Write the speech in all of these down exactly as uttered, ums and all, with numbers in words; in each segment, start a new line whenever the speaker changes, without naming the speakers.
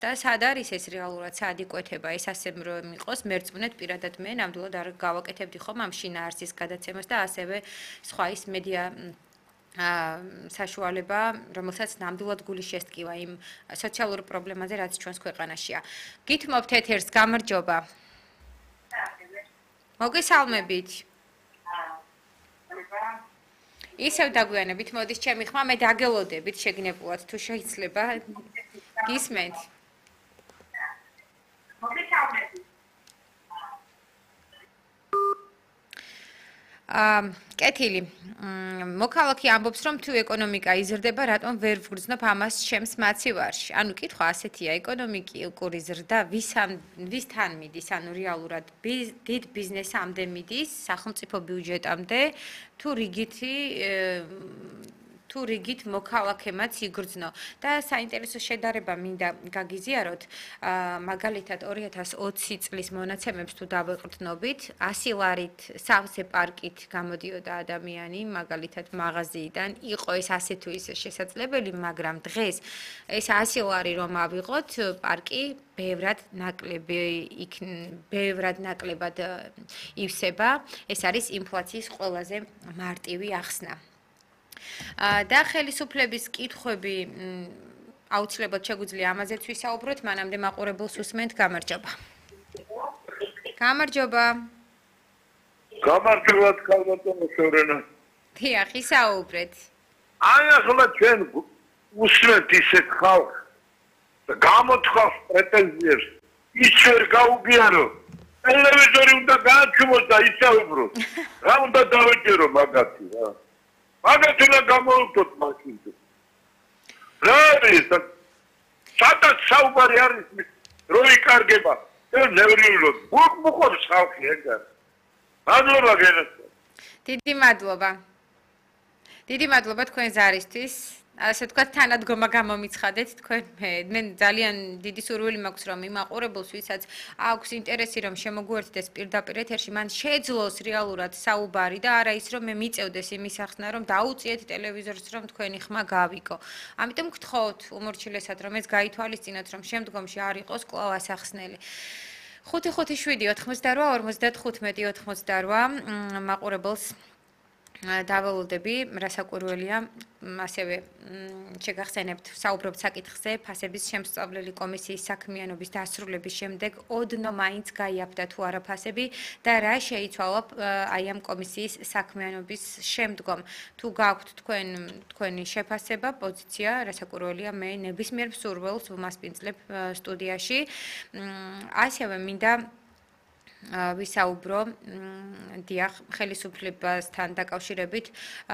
და სად არის ეს რეალურად სად იკვეთება ეს ასე რომ იყოს მერწმუნეთ პირადად მე ნამდვილად არ გავაკეთებდი ხომ ამ შინაარსის გადაცემას და ასევე სხვა ის მედია საშუალება, რომელსაც ნამდვილად გული შესტკივა იმ სოციალურ პრობლემაზე, რაც ჩვენს ქვეყანაშია. გითმობთ ეთერს, გამარჯობა. მოგესალმებით. ისევ დაგვიანებით მოდის ჩემი ხმა, მე დაგელოდებით შეგნებულად თუ შეიძლება. გისმენთ? მოგესალმებით. კეთილი. მოქალაქე ამბობს, რომ თუ ეკონომიკა იზრდება, რატომ ვერ ვგრძნობ ამას ჩემს მაცივარში? ანუ კითხვა ასეთია, ეკონომიკური ზრდა ვისამ ვისთან მიდის? ანუ რეალურად დიდ ბიზნესამდე მიდის, სახელმწიფო ბიუჯეტამდე, თუ რიგითი თუ რიგით მოქალაქემაც იგრძნო და საინტერესო შედარება მინდა გაგიზიაროთ მაგალითად ორი ათას ოცი წლის მონაცემებს თუ დავეყრდნობით ასი ლარით სავსე პარკით გამოდიოდა ადამიანი მაგალითად მაღაზიიდან იყო ეს ასე თუ ისე შესაძლებელი მაგრამ დღეს ეს ასი ლარი რომ ავიღოთ პარკი ბევრად ნაკლები იქ ბევრად ნაკლებად ივსება ეს არის ინფლაციის ყველაზე მარტივი ახსნა და ხელისუფლების კითხვები აუცილებლად შეგვიძლია ამაზეც ვისაუბროთ, მანამდე მაყურებელს უსმენთ გამარჯობა. გამარჯობა.
გამარჯობა, გამარჯობა შევრენა.
დიახ, ისაუბრეთ.
აი ახლა ჩვენ უსმენთ ისეთ ხალხს და გამოთქვას პრეტენზიებს. ის ვერ გაუგიარო. ტელევიზორი უნდა გააჩუმოს და ისაუბროს. რა უნდა დავეჭერო მაგათი რა. მაგათ უნდა გამოვუწოთ მაშინზე. რა არის? სადაც საუბარი არის, რო იკარგება. ეს ნევრიულოდ. უკ მოყავს ხალხი ეგარ. მადლობა გენაცვალ.
დიდი მადლობა. დიდი მადლობა თქვენ ზარისთვის. ასე თქვა თანადგომა გამომიცხადეთ თქვენ მე. მე ძალიან დიდი სურვილი მაქვს რომ იმაყურებელს ვისაც აქვს ინტერესი რომ შემოგვერთდეს პირდაპირ ეთერში მან შეძლოს რეალურად საუბარი და არა ის რომ მე მიწევდეს იმის ახსნა რომ დაუწიეთ ტელევიზორს რომ თქვენი ხმა გავიკო. ამიტომ გთხოვთ უმორჩილესად რომ ეს გაითვალისწინოთ რომ შემდგომში არ იყოს კვლავ ასახსნელი. ხუთი ხუთი შვიდი ოთხმოცდარვა ორმოცდათხუთმეტი ოცდაოთხმოცდარვა მაყურებელს დაველოდები რასაკვირველია ასევე შეგახსენებთ საუბრობთ საკითხზე ფასების შემსწავლელი კომისიის საქმიანობის დასრულების შემდეგ ოდნო მაინც გაიაფდა თუ არა ფასები და რა შეიცვალა აი ამ კომისიის საქმიანობის შემდგომ თუ გაქვთ თქვენ თქვენი შეფასება პოზიცია რასაკვირველია მე ნებისმიერ მსურველს ვმასპინძლებ სტუდიაში ასევე მინდა ვისაუბრო დიახ ხელისუფლებასთან დაკავშირებით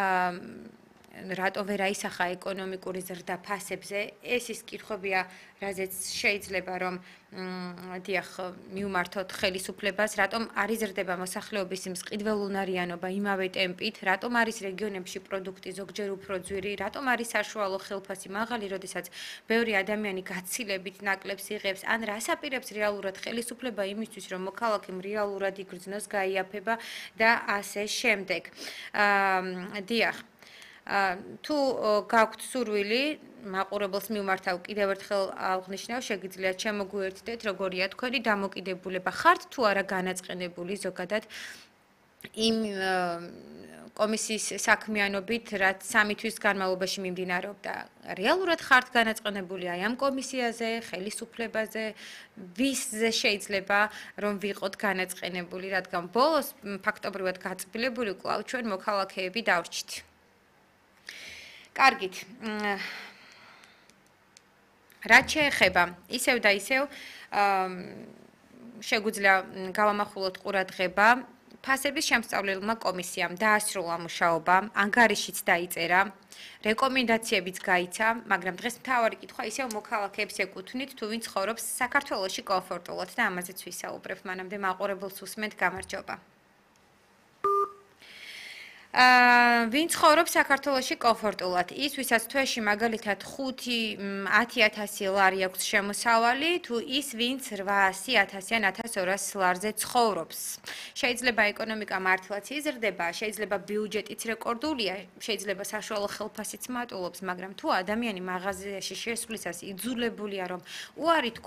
რატო ვერ აისახა ეკონომიკური ზრდა ფასებზე ეს ის კითხვებია რაზეც შეიძლება რომ დიახ მიუმართოთ ხელისუფლებას რატომ არ იზრდება მოსახლეობის მყიდველუნარიანობა იმავე ტემპით რატომ არის რეგიონებში პროდუქტი ზოგჯერ უფრო ძვირი რატომ არის საშუალო ხელფასი მაღალი როდესაც ბევრი ადამიანი გაცილებით ნაკლებს იღებს ან რას აპირებს რეალურად ხელისუფლება იმისთვის რომ მოქალაქემ რეალურად იგრძნოს გაიაფება და ასე შემდეგ დიახ თუ გაქვთ სურვილი მაყურებელს მიმართავ კიდევ ერთხელ აღნიშნავ შეგიძლიათ შემოგვიერთდეთ როგორია თქვენი დამოკიდებულება ხართ თუ არა განაწყენებული ზოგადად იმ კომისიის საქმიანობით რაც სამი თვის განმავლობაში მიმდინარეობდა რეალურად ხართ განაწყენებული აი ამ კომისიაზე ხელისუფლებაზე ვისზე შეიძლება რომ ვიყოთ განაწყენებული რადგან ბოლოს ფაქტობრივად გაწბილებული კვლავ ჩვენ მოქალაქეები დავრჩით კარგით. რაც შეეხება ისევ და ისევ შეგვიძლია გავამახვილოთ ყურადღება ფასების შემსწავლელმა კომისიამ დაასრულა მუშაობა, ანგარიშიც დაიწერა, რეკომენდაციებიც გაიცა, მაგრამ დღეს მთავარი კითხვა ისევ მოქალაქეებს ეკუთვნით, თუ ვინ ცხოვრობს საქართველოში კომფორტულად და ამაზეც ვისაუბრებ, მანამდე მაყურებელს უსმენთ გამარჯობა. აა ვინ ცხოვრობს საქართველოში კომფორტულად? ის, ვისაც თვეში მაგალითად ხუთი ათი ათასი ლარი აქვს შემოსავალი, თუ ის, ვინც რვაასი ათასი ან ათას ორასი ლარზე ცხოვრობს. შეიძლება ეკონომიკა მართლაც იზრდება, შეიძლება ბიუჯეტიც რეკორდულია, შეიძლება საშუალო ხელფასიც მატულობს, მაგრამ თუ ადამიანი მაღაზიაში შესვლისას იძულებულია რომ უარი